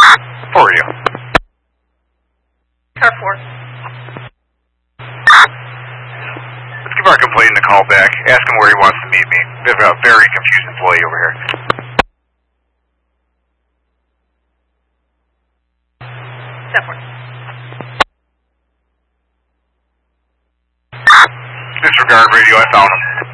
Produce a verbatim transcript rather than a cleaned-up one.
For you. Car four. Let's give our complainant a call back. Ask him where he wants to meet me. We have a very confused employee over here. Separate. Disregard radio, I found him.